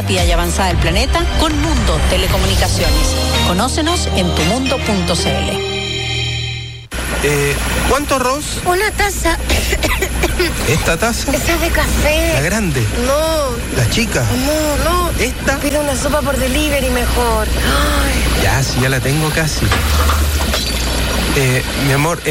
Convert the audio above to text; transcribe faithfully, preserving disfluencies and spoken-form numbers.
rápida y avanzada del planeta con Mundo Telecomunicaciones. Conócenos en tu mundo punto c l. Eh, ¿Cuánto arroz? Una taza. ¿Esta taza? Esa es de café. ¿La grande? No. ¿La chica? No, no. ¿Esta? Pido una sopa por delivery mejor. Ay. Ya, sí, ya la tengo casi. Eh, mi amor,